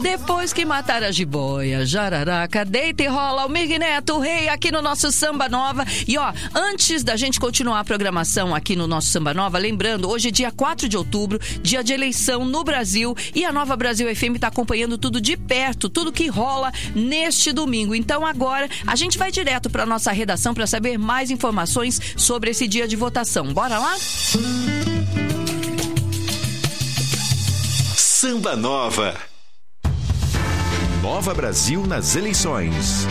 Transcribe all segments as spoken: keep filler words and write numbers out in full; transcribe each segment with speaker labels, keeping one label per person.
Speaker 1: Depois que matar a jiboia, jararaca, deita e rola o Mig Neto, o rei, aqui no nosso Samba Nova. E ó, antes da gente continuar a programação aqui no nosso Samba Nova, lembrando, hoje é dia quatro de outubro, dia de eleição no Brasil, e a Nova Brasil F M está acompanhando tudo de perto, tudo que rola neste domingo. Então agora a gente vai direto para nossa redação para saber mais informações sobre esse dia de votação. Bora lá?
Speaker 2: Samba Nova. Nova Brasil nas eleições.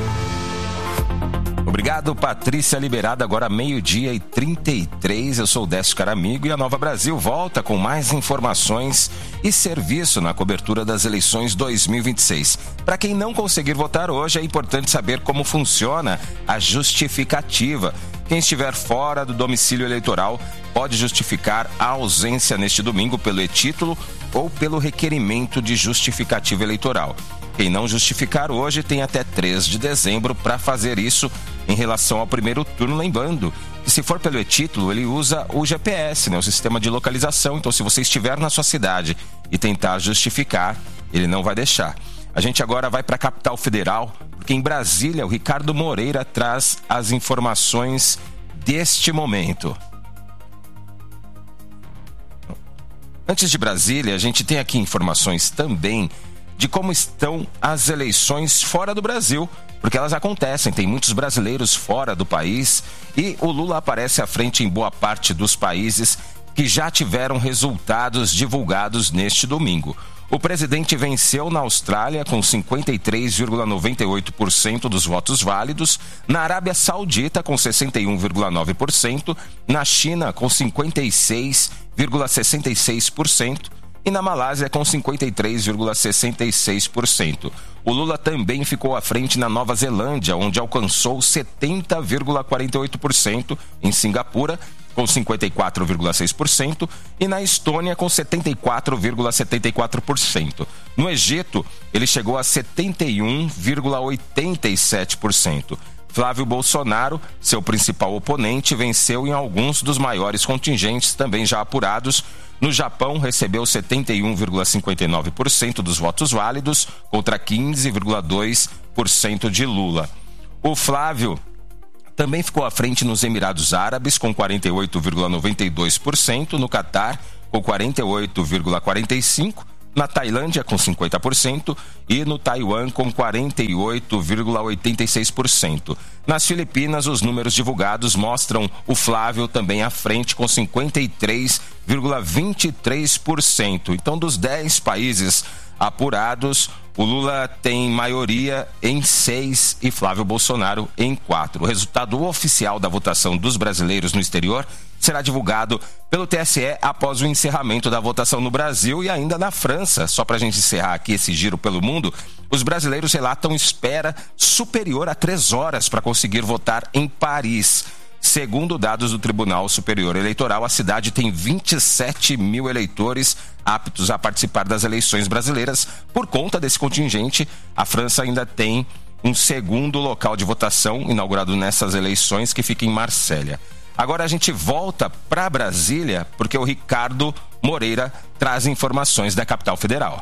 Speaker 3: Obrigado, Patrícia Liberada. Agora meio-dia e trinta e três. Eu sou o Décio Caramigo e a Nova Brasil volta com mais informações e serviço na cobertura das eleições dois mil e vinte e seis. Para quem não conseguir votar hoje, é importante saber como funciona a justificativa. Quem estiver fora do domicílio eleitoral pode justificar a ausência neste domingo pelo e-título ou pelo requerimento de justificativa eleitoral. Quem não justificar hoje tem até três de dezembro para fazer isso em relação ao primeiro turno, lembrando que se for pelo e-título, ele usa o G P S, né, o sistema de localização. Então, se você estiver na sua cidade e tentar justificar, ele não vai deixar. A gente agora vai para a capital federal, porque em Brasília o Ricardo Moreira traz as informações deste momento. Antes de Brasília, a gente tem aqui informações também de como estão as eleições fora do Brasil, porque elas acontecem, tem muitos brasileiros fora do país e o Lula aparece à frente em boa parte dos países que já tiveram resultados divulgados neste domingo. O presidente venceu na Austrália com cinquenta e três vírgula noventa e oito por cento dos votos válidos, na Arábia Saudita com sessenta e um vírgula nove por cento, na China com cinquenta e seis vírgula sessenta e seis por cento e na Malásia com cinquenta e três vírgula sessenta e seis por cento. O Lula também ficou à frente na Nova Zelândia, onde alcançou setenta vírgula quarenta e oito por cento, em Singapura com cinquenta e quatro vírgula seis por cento e na Estônia com setenta e quatro vírgula setenta e quatro por cento. No Egito, ele chegou a setenta e um vírgula oitenta e sete por cento. Flávio Bolsonaro, seu principal oponente, venceu em alguns dos maiores contingentes também já apurados. No Japão, recebeu setenta e um vírgula cinquenta e nove por cento dos votos válidos contra quinze vírgula dois por cento de Lula. O Flávio também ficou à frente nos Emirados Árabes com quarenta e oito vírgula noventa e dois por cento, no Catar com quarenta e oito vírgula quarenta e cinco por cento, na Tailândia com cinquenta por cento e no Taiwan com quarenta e oito vírgula oitenta e seis por cento. Nas Filipinas, os números divulgados mostram o Flávio também à frente com cinquenta e três vírgula vinte e três por cento. Então, dos dez países apurados, o Lula tem maioria em seis e Flávio Bolsonaro em quatro. O resultado oficial da votação dos brasileiros no exterior será divulgado pelo T S E após o encerramento da votação no Brasil e ainda na França. Só para a gente encerrar aqui esse giro pelo mundo, os brasileiros relatam espera superior a três horas para conseguir votar em Paris. Segundo dados do Tribunal Superior Eleitoral, a cidade tem vinte e sete mil eleitores aptos a participar das eleições brasileiras. Por conta desse contingente, a França ainda tem um segundo local de votação inaugurado nessas eleições, que fica em Marsella. Agora a gente volta para Brasília, porque o Ricardo Moreira traz informações da capital federal.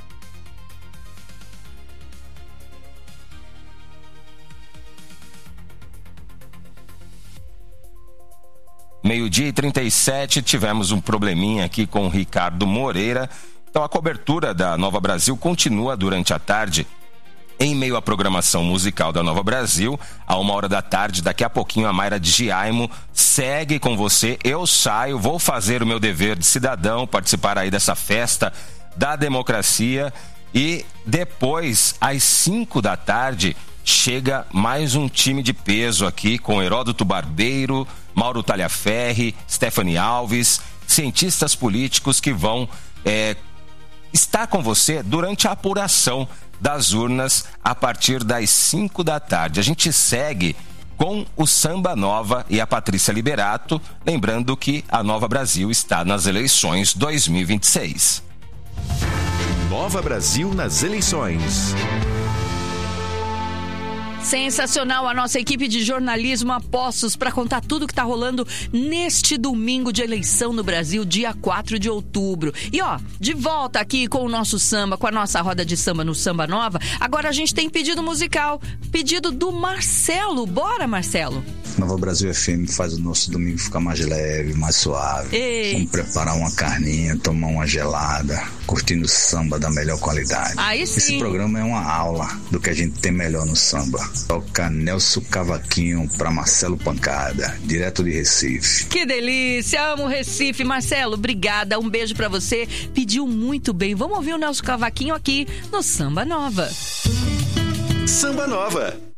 Speaker 3: Meio-dia e trinta e sete, tivemos um probleminha aqui com o Ricardo Moreira. Então a cobertura da Nova Brasil continua durante a tarde. Em meio à programação musical da Nova Brasil, a uma hora da tarde, daqui a pouquinho a Mayra de Giaimo segue com você. Eu saio, vou fazer o meu dever de cidadão, participar aí dessa festa da democracia. E depois, às cinco da tarde, chega mais um time de peso aqui com Heródoto Barbeiro, Mauro Talhaferri, Stephanie Alves, cientistas políticos que vão é, estar com você durante a apuração das urnas a partir das cinco da tarde. A gente segue com o Samba Nova e a Patrícia Liberato, lembrando que a Nova Brasil está nas eleições dois mil e vinte e seis.
Speaker 2: Nova Brasil nas eleições.
Speaker 1: Sensacional a nossa equipe de jornalismo a postos para contar tudo que tá rolando neste domingo de eleição no Brasil, dia quatro de outubro. E ó, de volta aqui com o nosso samba, com a nossa roda de samba no Samba Nova. Agora a gente tem pedido musical, pedido do Marcelo. Bora, Marcelo.
Speaker 4: Nova Brasil F M faz o nosso domingo ficar mais leve, mais suave.
Speaker 1: Ei.
Speaker 4: Vamos preparar uma carninha, tomar uma gelada, curtindo samba da melhor qualidade.
Speaker 1: Aí sim.
Speaker 4: Esse programa é uma aula do que a gente tem melhor no samba. Toca Nelson Cavaquinho pra Marcelo Pancada, direto de Recife.
Speaker 1: Que delícia, amo Recife. Marcelo, obrigada, um beijo pra você. Pediu muito bem. Vamos ouvir o Nelson Cavaquinho aqui no Samba Nova.
Speaker 2: Samba Nova.